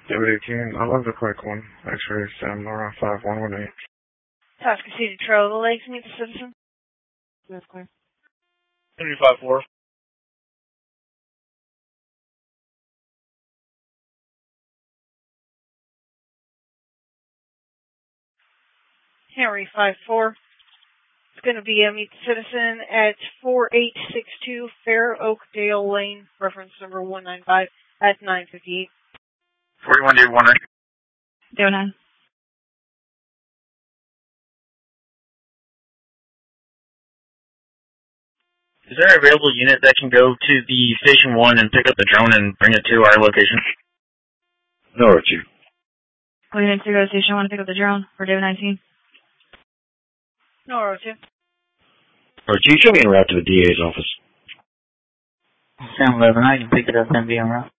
David 18, I love the quick one. X-ray, Sam, around 5118. Tosca City Trail of the Lakes, meet the citizen. That's clear. 354. Henry 54. It's going to be a meet the citizen at 4862 Fair Oakdale Lane, reference number 195 at 9:58. 41 Dave 1. 09. Is there an available unit that can go to the Station 1 and pick up the drone and bring it to our location? No, Richie. We need to go to Station 1 to pick up the drone for David 19. No, Roger. Richie, show me en route to the DA's office. Sam 11, I can pick it up and be en route.